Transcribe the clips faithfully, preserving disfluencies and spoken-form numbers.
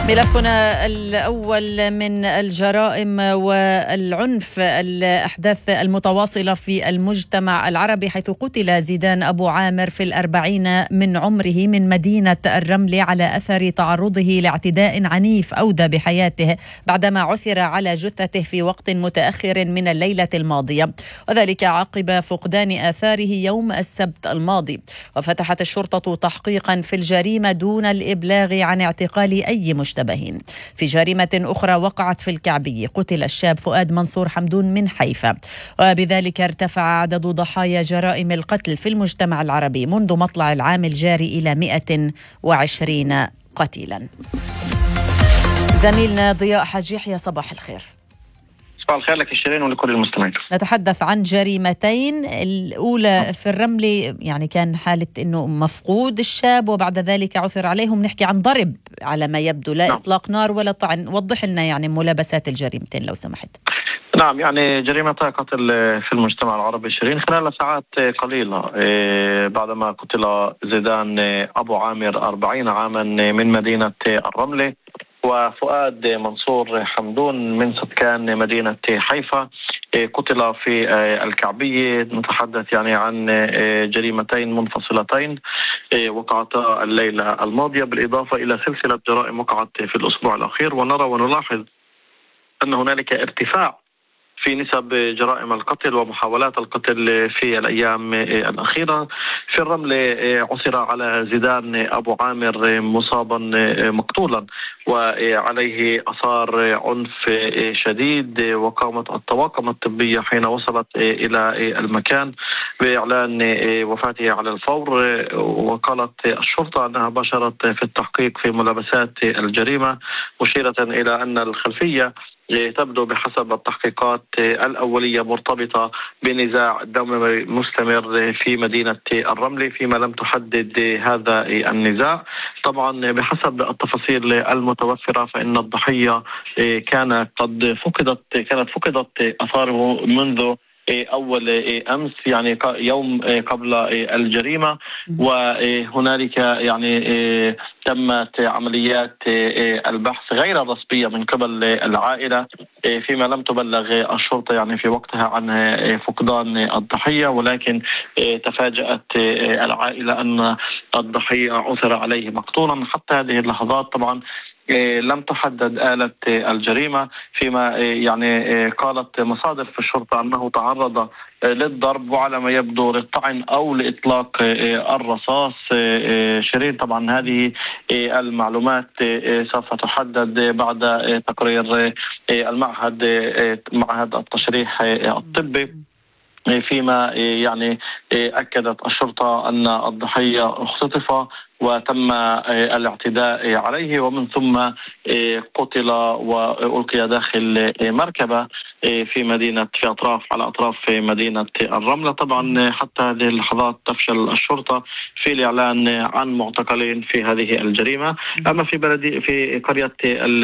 ملفنا الأول من الجرائم والعنف، الأحداث المتواصلة في المجتمع العربي، حيث قتل زيدان أبو عامر في الأربعين من عمره من مدينة الرمل على أثر تعرضه لاعتداء عنيف أودى بحياته بعدما عثر على جثته في وقت متأخر من الليلة الماضية، وذلك عقب فقدان آثاره يوم السبت الماضي. وفتحت الشرطة تحقيقا في الجريمة دون الإبلاغ عن اعتقال أي مشتبه. في جريمة أخرى وقعت في الكعبية، قتل الشاب فؤاد منصور حمدون من حيفا، وبذلك ارتفع عدد ضحايا جرائم القتل في المجتمع العربي منذ مطلع العام الجاري إلى مئة وعشرين قتيلا. زميلنا ضياء حاج يحيى، صباح الخير. صباح الخير لك شيرين ولكل المستمعين. نتحدث عن جريمتين، الأولى في الرمل يعني كان حالة أنه مفقود الشاب وبعد ذلك عثر عليهم، نحكي عن ضرب على ما يبدو، لا إطلاق نار ولا طعن. وضح لنا يعني ملابسات الجريمتين لو سمحت. نعم، يعني جريمة قتل في المجتمع العربي شيرين خلال ساعات قليلة بعدما قتل زيدان أبو عامر أربعين عاما من مدينة الرملة، وفؤاد منصور حمدون من سكان مدينة حيفا قتل في الكعبية. نتحدث يعني عن جريمتين منفصلتين وقعتا الليلة الماضية، بالإضافة إلى سلسلة جرائم وقعت في الأسبوع الأخير. ونرى ونلاحظ أن هنالك ارتفاع في نسب جرائم القتل ومحاولات القتل في الأيام الأخيرة. في الرمل عثر على زيدان أبو عامر مصابا مقتولا وعليه آثار عنف شديد، وقامت الطواقم الطبية حين وصلت إلى المكان بإعلان وفاته على الفور. وقالت الشرطة أنها باشرت في التحقيق في ملابسات الجريمة، مشيرة إلى أن الخلفية تبدو بحسب التحقيقات الأولية مرتبطة بنزاع دموي مستمر في مدينة الرمل، فيما لم تحدد هذا النزاع. طبعا بحسب التفاصيل المتوفرة فإن الضحية كان قد فقدت كانت فقدت آثاره منذ أول أمس، يعني يوم قبل الجريمة، وهنالك يعني تمت عمليات البحث غير الرسمية من قبل العائلة، فيما لم تبلغ الشرطة يعني في وقتها عن فقدان الضحية، ولكن تفاجأت العائلة أن الضحية عثر عليه مقتولا. حتى هذه اللحظات طبعا لم تحدد آلة الجريمة، فيما يعني قالت مصادر في الشرطة أنه تعرض للضرب وعلى ما يبدو للطعن أو لإطلاق الرصاص. شيرين طبعا هذه المعلومات سوف تحدد بعد تقرير المعهد معهد التشريح الطبي، فيما يعني أكدت الشرطة أن الضحية اختطف وتم الاعتداء عليه، ومن ثم قتل وألقي داخل مركبة في مدينة في أطراف على أطراف مدينة الرملة. طبعا حتى هذه اللحظات تفشل الشرطة في الإعلان عن معتقلين في هذه الجريمة. أما في بلدي في قرية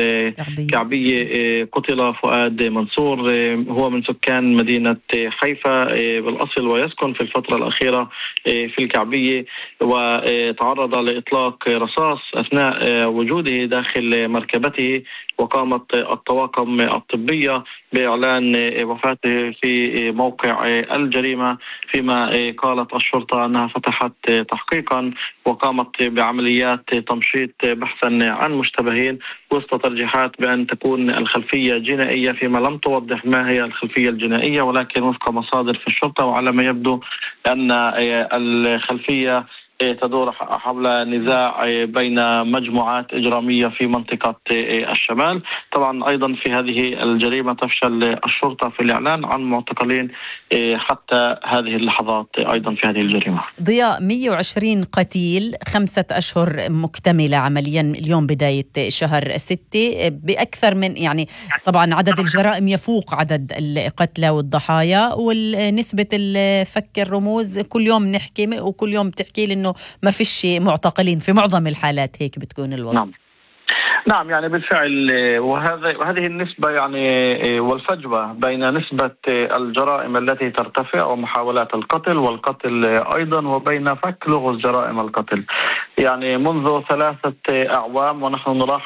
الكعبية قتل فؤاد منصور، هو من سكان مدينة حيفا بالأصل ويسكن في الفترة الأخيرة في الكعبية، وتعرض لإطلاق رصاص أثناء وجوده داخل مركبته، وقامت الطواقم الطبية بإعلان وفاته في موقع الجريمة، فيما قالت الشرطة أنها فتحت تحقيقا وقامت بعمليات تمشيط بحثا عن مشتبهين وسط ترجيحات بأن تكون الخلفية جنائية، فيما لم توضح ما هي الخلفية الجنائية، ولكن وفق مصادر في الشرطة وعلى ما يبدو أن الخلفية تدور حول نزاع بين مجموعات إجرامية في منطقة الشمال. طبعا أيضا في هذه الجريمة تفشل الشرطة في الإعلان عن معتقلين حتى هذه اللحظات أيضا في هذه الجريمة. ضياء، مئة وعشرين قتيل، خمسة أشهر مكتملة عمليا، اليوم بداية شهر ستة، بأكثر من يعني طبعا عدد الجرائم يفوق عدد القتلى والضحايا، والنسبة الفك الرموز كل يوم نحكي وكل يوم تحكي لي إنه ما فيش معتقلين في معظم الحالات، هيك بتكون الوضع. نعم. نعم يعني بالفعل، وهذا وهذه النسبة يعني والفجوة بين نسبة الجرائم التي ترتفع ومحاولات القتل والقتل أيضا وبين فك لغز جرائم القتل، يعني منذ ثلاثة أعوام ونحن نلاحظ